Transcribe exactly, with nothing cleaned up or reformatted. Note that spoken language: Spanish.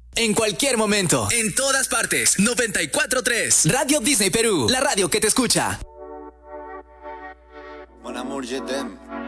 En cualquier momento. En todas partes. noventa y cuatro punto tres. Radio Disney Perú. La radio que te escucha. Mon amour, je t'aime.